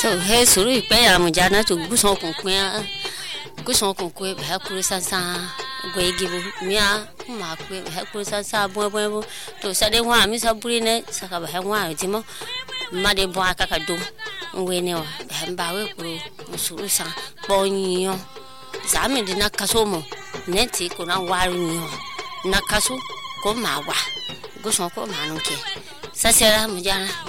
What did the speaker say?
to he suru pe ya mo jana to guson kun be ha kuru sansa gwe gibu mia ma pe ha kuru sansa bo to sa de wa mi sa buri ne saka ba ha wa ti mo ma de bo aka ka do we ne wa ha ba we kuru suru sa bonyo za mi de na kaso mo ne ti ko na wari ni ho na kaso ko ma wa guson ko ma no ke sa sera mo jana